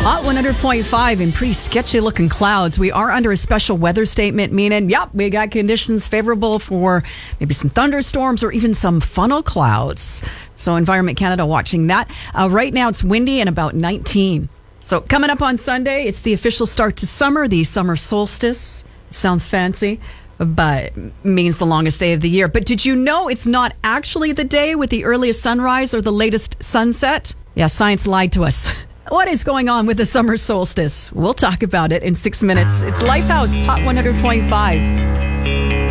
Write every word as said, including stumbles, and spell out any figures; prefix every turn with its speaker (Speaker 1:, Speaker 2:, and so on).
Speaker 1: Hot one hundred point five and pretty sketchy looking clouds. We are under a special weather statement, meaning, yep, we got conditions favorable for maybe some thunderstorms or even some funnel clouds. So Environment Canada watching that. Uh, right now it's windy and about nineteen. So coming up on Sunday, it's the official start to summer, the summer solstice. Sounds fancy, but means the longest day of the year. But did you know it's not actually the day with the earliest sunrise or the latest sunset? Yeah, science lied to us. What is going on with the summer solstice? We'll talk about it in six minutes. It's Lifehouse, Hot one hundred point five.